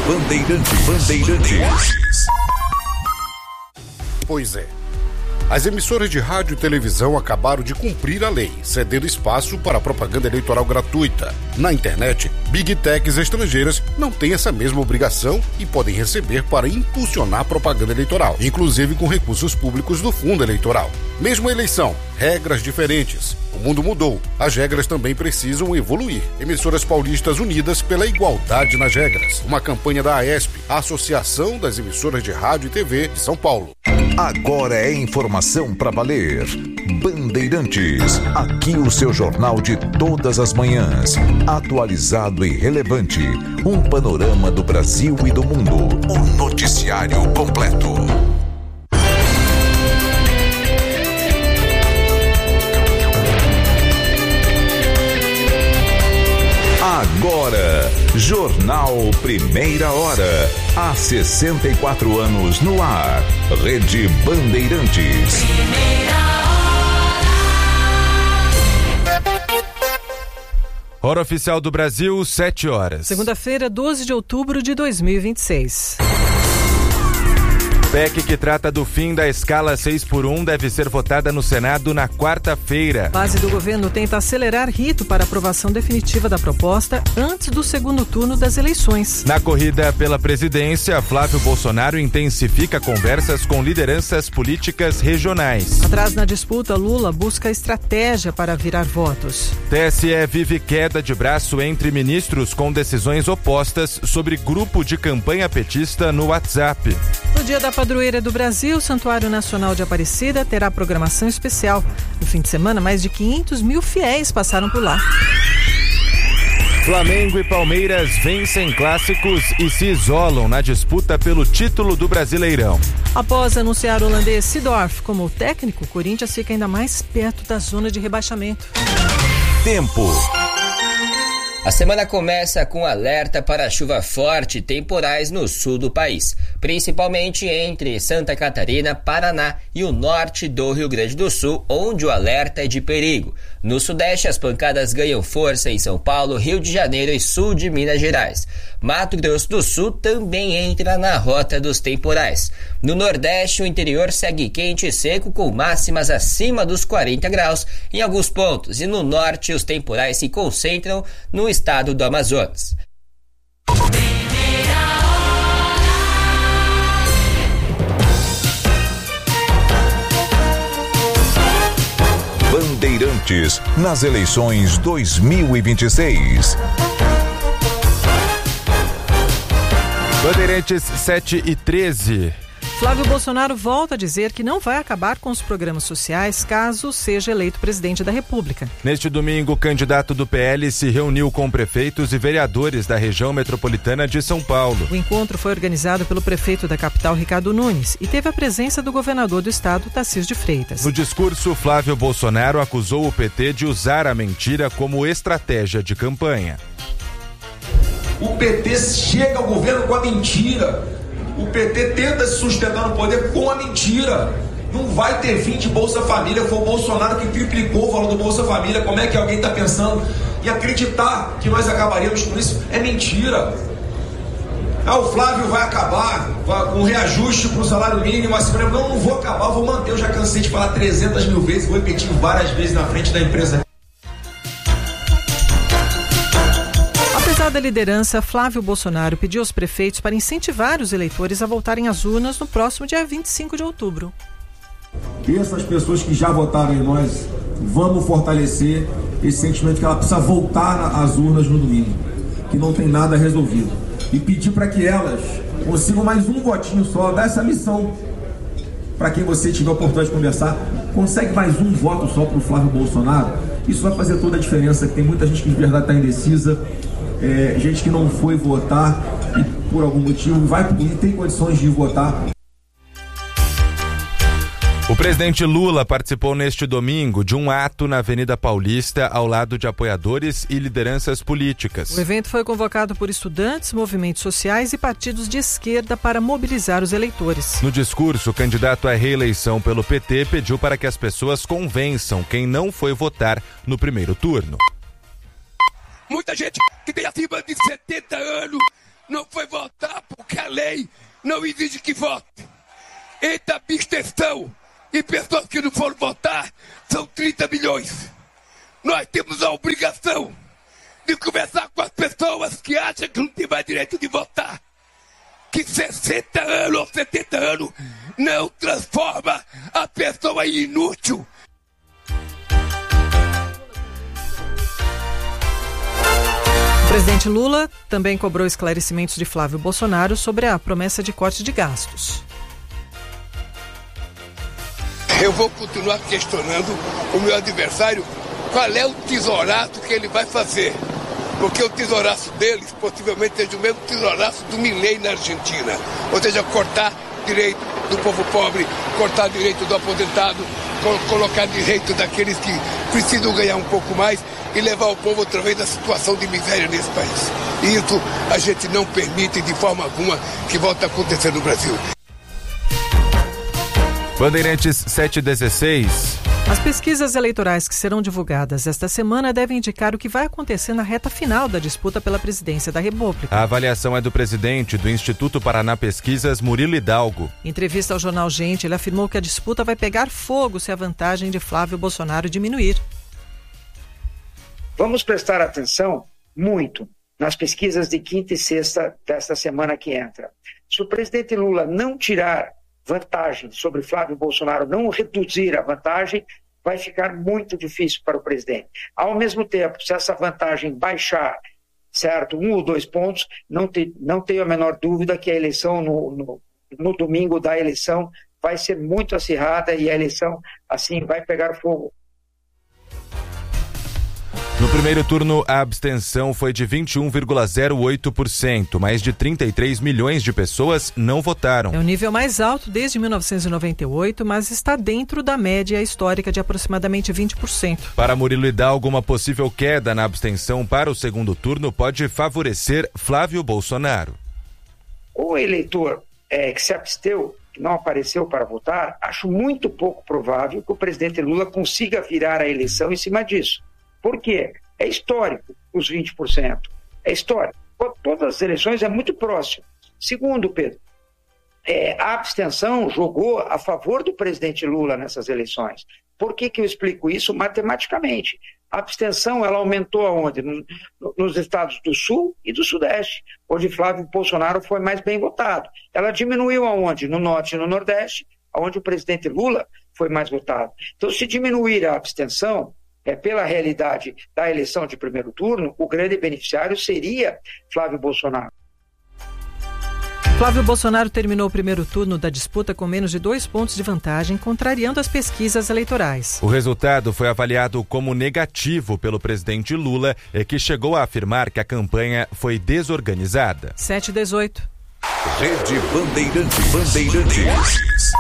Bandeirantes. Pois é. As emissoras de rádio e televisão acabaram de cumprir a lei, cedendo espaço para a propaganda eleitoral gratuita. Na internet, Big Techs estrangeiras não têm essa mesma obrigação e podem receber para impulsionar propaganda eleitoral, inclusive com recursos públicos do fundo eleitoral. Mesmo a eleição, regras diferentes. O mundo mudou. As regras também precisam evoluir. Emissoras paulistas unidas pela igualdade nas regras. Uma campanha da AESP, a Associação das Emissoras de Rádio e TV de São Paulo. Agora é informação para valer. Bandeirantes, aqui o seu jornal de todas as manhãs. Atualizado e relevante. Um panorama do Brasil e do mundo. Um noticiário completo. Agora, Jornal Primeira Hora. Há 64 anos no ar. Rede Bandeirantes. Hora oficial do Brasil, 7 horas. Segunda-feira, 12 de outubro de 2026. PEC que trata do fim da escala 6x1 deve ser votada no Senado na quarta-feira. Base do governo tenta acelerar rito para aprovação definitiva da proposta antes do segundo turno das eleições. Na corrida pela presidência, Flávio Bolsonaro intensifica conversas com lideranças políticas regionais. Atrás na disputa, Lula busca estratégia para virar votos. TSE vive queda de braço entre ministros com decisões opostas sobre grupo de campanha petista no WhatsApp. No dia da Padroeira do Brasil, o Santuário Nacional de Aparecida terá programação especial. No fim de semana, mais de 500 mil fiéis passaram por lá. Flamengo e Palmeiras vencem clássicos e se isolam na disputa pelo título do Brasileirão. Após anunciar o holandês Seedorf como técnico, o Corinthians fica ainda mais perto da zona de rebaixamento. Tempo. A semana começa com alerta para chuva forte e temporais no sul do país, principalmente entre Santa Catarina, Paraná e o norte do Rio Grande do Sul, onde o alerta é de perigo. No sudeste, as pancadas ganham força em São Paulo, Rio de Janeiro e sul de Minas Gerais. Mato Grosso do Sul também entra na rota dos temporais. No nordeste, o interior segue quente e seco, com máximas acima dos 40 graus em alguns pontos, e no norte os temporais se concentram no estado do Amazonas. Bandeirantes nas eleições 2026. Bandeirantes 7h13. Flávio Bolsonaro volta a dizer que não vai acabar com os programas sociais caso seja eleito presidente da República. Neste domingo, o candidato do PL se reuniu com prefeitos e vereadores da região metropolitana de São Paulo. O encontro foi organizado pelo prefeito da capital, Ricardo Nunes, e teve a presença do governador do estado, Tarcísio de Freitas. No discurso, Flávio Bolsonaro acusou o PT de usar a mentira como estratégia de campanha. O PT chega ao governo com a mentira. O PT tenta se sustentar no poder com a mentira. Não vai ter fim de Bolsa Família. Foi o Bolsonaro que triplicou o valor do Bolsa Família. Como é que alguém está pensando em acreditar que nós acabaríamos com isso? É mentira. O Flávio vai acabar com reajuste para o salário mínimo. Não vou acabar, vou manter. Eu já cansei de falar 300 mil vezes, vou repetir várias vezes na frente da empresa. Apesar da liderança, Flávio Bolsonaro pediu aos prefeitos para incentivar os eleitores a voltarem às urnas no próximo dia 25 de outubro. E essas pessoas que já votaram em nós, vamos fortalecer esse sentimento que ela precisa voltar às urnas no domingo, que não tem nada resolvido. E pedir para que elas consigam mais um votinho só, dar essa missão. Para quem você tiver a oportunidade de conversar, consegue mais um voto só para o Flávio Bolsonaro. Isso vai fazer toda a diferença, que tem muita gente que de verdade está indecisa. Gente que não foi votar e por algum motivo e tem condições de votar. O presidente Lula participou neste domingo de um ato na Avenida Paulista ao lado de apoiadores e lideranças políticas. O evento foi convocado por estudantes, movimentos sociais e partidos de esquerda para mobilizar os eleitores. No discurso, o candidato à reeleição pelo PT pediu para que as pessoas convençam quem não foi votar no primeiro turno. Muita gente que tem acima de 70 anos não foi votar porque a lei não exige que vote. Entre abstenção e pessoas que não foram votar, são 30 milhões. Nós temos a obrigação de conversar com as pessoas que acham que não tem mais direito de votar. Que 60 anos ou 70 anos não transforma a pessoa em inútil. O presidente Lula também cobrou esclarecimentos de Flávio Bolsonaro sobre a promessa de corte de gastos. Eu vou continuar questionando o meu adversário qual é o tesouraço que ele vai fazer. Porque o tesouraço deles possivelmente seja o mesmo tesouraço do Milei na Argentina. Ou seja, cortar direito do povo pobre, cortar direito do aposentado, colocar direito daqueles que precisam ganhar um pouco mais e levar o povo outra vez da situação de miséria nesse país. E isso a gente não permite de forma alguma que volte a acontecer no Brasil. Bandeirantes 716. As pesquisas eleitorais que serão divulgadas esta semana devem indicar o que vai acontecer na reta final da disputa pela presidência da República. A avaliação é do presidente do Instituto Paraná Pesquisas, Murilo Hidalgo. Em entrevista ao jornal Gente, ele afirmou que a disputa vai pegar fogo se a vantagem de Flávio Bolsonaro diminuir. Vamos prestar atenção muito nas pesquisas de quinta e sexta desta semana que entra. Se o presidente Lula não tirar vantagem sobre Flávio Bolsonaro, não reduzir a vantagem, vai ficar muito difícil para o presidente. Ao mesmo tempo, se essa vantagem baixar, certo, 1 ou 2 pontos, não tenho a menor dúvida que a eleição no domingo da eleição vai ser muito acirrada e a eleição, assim, vai pegar fogo. No primeiro turno, a abstenção foi de 21,08%. Mais de 33 milhões de pessoas não votaram. É o nível mais alto desde 1998, mas está dentro da média histórica de aproximadamente 20%. Para Murilo Hidalgo, uma possível queda na abstenção para o segundo turno pode favorecer Flávio Bolsonaro. O eleitor que se absteu, que não apareceu para votar, acho muito pouco provável que o presidente Lula consiga virar a eleição em cima disso. Por quê? É histórico os 20%. É histórico. Todas as eleições é muito próximo. Segundo, Pedro, a abstenção jogou a favor do presidente Lula nessas eleições. Por que eu explico isso? Matematicamente. A abstenção ela aumentou aonde? Nos estados do Sul e do Sudeste, onde Flávio Bolsonaro foi mais bem votado. Ela diminuiu aonde? No Norte e no Nordeste, onde o presidente Lula foi mais votado. Então, se diminuir a abstenção, pela realidade da eleição de primeiro turno, o grande beneficiário seria Flávio Bolsonaro. Flávio Bolsonaro terminou o primeiro turno da disputa com menos de 2 pontos de vantagem, contrariando as pesquisas eleitorais. O resultado foi avaliado como negativo pelo presidente Lula, que chegou a afirmar que a campanha foi desorganizada. 718. Rede Bandeirantes.